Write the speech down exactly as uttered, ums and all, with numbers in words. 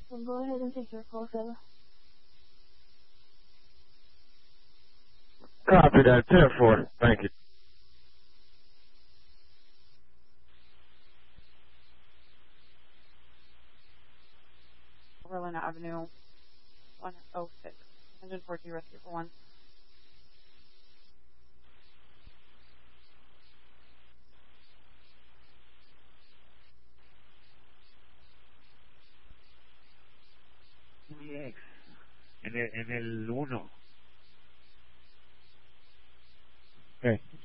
We'll go ahead and take your call, Stella. Copy that. ten four. Thank you. Overland Avenue, one oh six. Engine four two, rescue for one. En el, en el uno. Okay.